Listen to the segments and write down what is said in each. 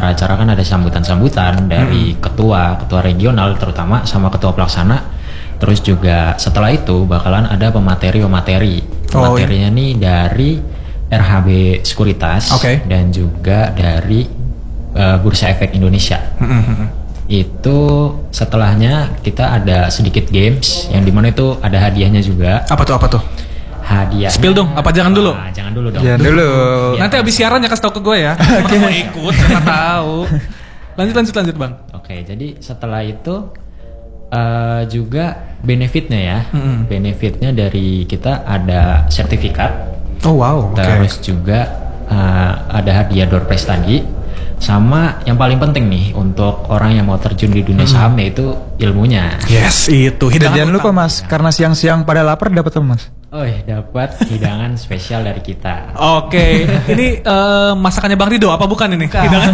acara kan ada sambutan-sambutan dari ketua regional terutama sama ketua pelaksana. Terus juga setelah itu bakalan ada pemateri. Materinya nih dari RHB Sekuritas dan juga dari Bursa Efek Indonesia. Itu setelahnya kita ada sedikit games yang dimana itu ada hadiahnya juga. Apa tuh? Hadiah. Spill dong, apa jangan dulu? Jangan dulu dong. Jangan dulu. Nanti abis siaran ya kasih tau ke gue ya. Oke. Mau ikut, saya tahu. Lanjut Bang. Oke, jadi setelah itu juga benefitnya ya. Benefitnya dari kita ada sertifikat. Oh wow. Terus juga ada hadiah door prize tadi. Sama yang paling penting nih untuk orang yang mau terjun di dunia saham yaitu ilmunya. Yes, itu hidangan. Jangan lupa Mas, karena siang-siang pada lapar dapat apa Mas? Dapat hidangan spesial dari kita. Oke, ini masakannya Bang Rido apa bukan ini? Hidangan.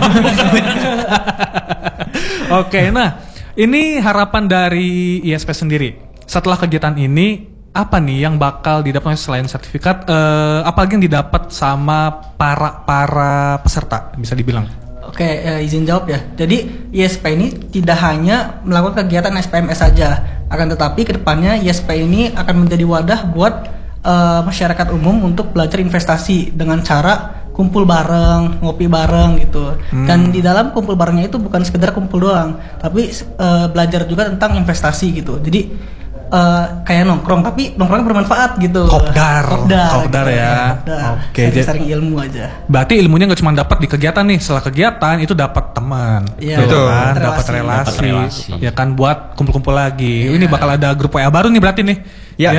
Oke, nah ini harapan dari ISP sendiri. Setelah kegiatan ini, apa nih yang bakal didapat selain sertifikat? Apalagi yang didapat sama para peserta bisa dibilang? Oke, izin jawab ya. Jadi ISP ini tidak hanya melakukan kegiatan SPMS saja, akan tetapi kedepannya ISP ini akan menjadi wadah buat masyarakat umum untuk belajar investasi dengan cara kumpul bareng, ngopi bareng gitu. Dan di dalam kumpul barengnya itu bukan sekedar kumpul doang, tapi belajar juga tentang investasi gitu. Jadi kayak nongkrong, tapi nongkrongnya bermanfaat gitu. Kopdar ya. Oke, sharing ilmu aja. Berarti ilmunya nggak cuma dapat di kegiatan nih, setelah kegiatan itu dapat teman, kan? Dapat relasi, ya kan buat kumpul-kumpul lagi. Ini bakal ada grup WA baru nih berarti nih. Ya.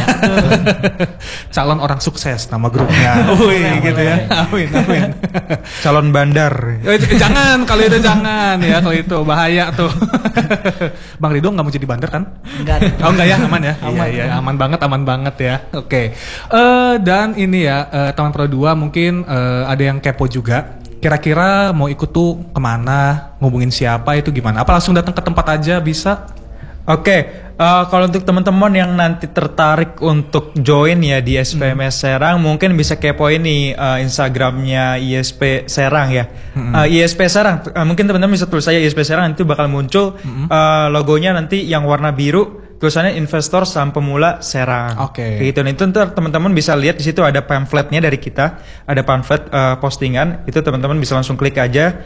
Calon orang sukses nama grupnya. Gitu ya. Amin. Calon bandar. Jangan kalau itu ya, kalau itu bahaya tuh. Bang Rido nggak mau jadi bandar kan? Enggak ya, aman ya. Iya, aman banget ya. Oke. Dan ini ya teman Pro 2 mungkin ada yang kepo juga. Kira-kira mau ikut tuh kemana? Ngubungin siapa itu gimana? Apa langsung datang ke tempat aja bisa? Oke, kalau untuk teman-teman yang nanti tertarik untuk join ya di SPMS Serang, mungkin bisa kepoin nih Instagramnya ISP Serang ya. ISP Serang, mungkin teman-teman bisa tulis saya ISP Serang, itu bakal muncul logonya nanti yang warna biru, tulisannya Investor Saham Pemula Serang. Oke. Gitu. Itu ntar teman-teman bisa lihat di situ ada pamfletnya dari kita, ada pamflet postingan, itu teman-teman bisa langsung klik aja.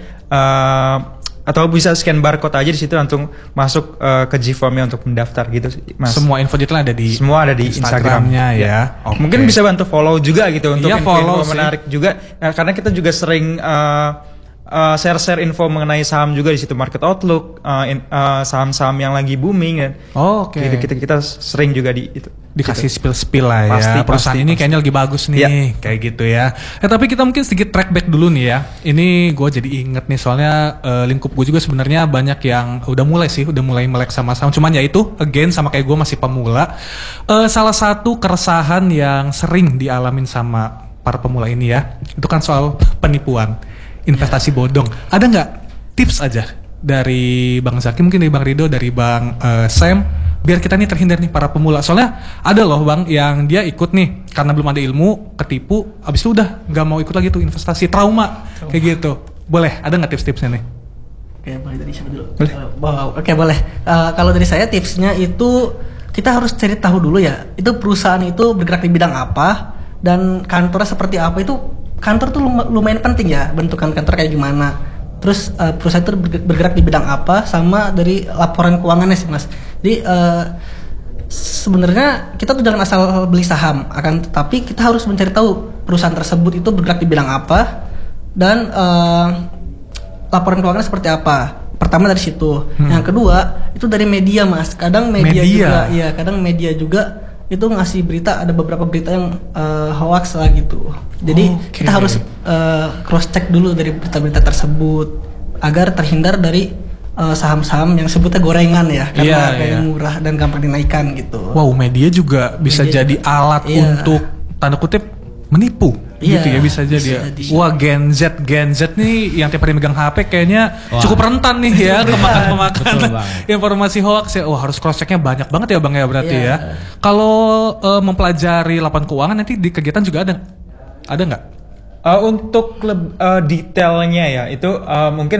Atau bisa scan barcode aja di situ langsung masuk ke G-Form-nya untuk mendaftar gitu Mas. Semua info detail ada di Instagramnya ya. Okay. Mungkin bisa bantu follow juga gitu untuk info menarik juga. Karena kita juga sering share info mengenai saham juga di situ, market outlook, saham-saham yang lagi booming kan. Oke. Gitu, kita sering juga dikasih spill lah ya. Perusahaan ini kayaknya lagi bagus nih, kayak gitu ya. Tapi kita mungkin sedikit track back dulu nih ya. Ini gue jadi inget nih soalnya lingkup gue juga sebenarnya banyak yang udah mulai melek sama saham. Cuman ya itu again sama kayak gue masih pemula. Salah satu keresahan yang sering dialamin sama para pemula ini ya, itu kan soal penipuan, investasi bodong. Ada nggak tips aja dari Bang Zaki, mungkin dari Bang Rido, dari Bang Sam, biar kita nih terhindar nih para pemula? Soalnya ada loh Bang yang dia ikut nih karena belum ada ilmu, ketipu, abis itu udah nggak mau ikut lagi tuh investasi, trauma kayak gitu. Boleh, ada nggak tips-tipsnya nih? Oke, boleh dari siapa dulu? Oke, boleh. Kalau dari saya tipsnya itu kita harus cari tahu dulu ya, itu perusahaan itu bergerak di bidang apa dan kantornya seperti apa. Itu kantor tuh lumayan penting ya, bentukan kantor kayak gimana. Terus perusahaan itu bergerak di bidang apa, sama dari laporan keuangannya sih Mas. Jadi sebenarnya kita tuh jangan asal beli saham, akan tetapi kita harus mencari tahu perusahaan tersebut itu bergerak di bidang apa dan laporan keuangannya seperti apa. Pertama dari situ. Yang kedua itu dari media Mas. Kadang media juga itu ngasih berita, ada beberapa berita yang hoax lah gitu. Jadi kita harus cross check dulu dari berita-berita tersebut agar terhindar dari saham-saham yang sebutnya gorengan ya, karena murah dan gampang dinaikkan gitu. Wow, media juga bisa jadi alat untuk tanda kutip menipu. Gitu ya, bisa jadi. Wah, Gen Z nih yang tiap hari megang HP kayaknya cukup rentan nih ya kemakan informasi hoax ya. Wah, harus cross checknya banyak banget ya Bang ya berarti ya. Kalau mempelajari laporan keuangan nanti di kegiatan juga ada nggak? Untuk detailnya ya itu mungkin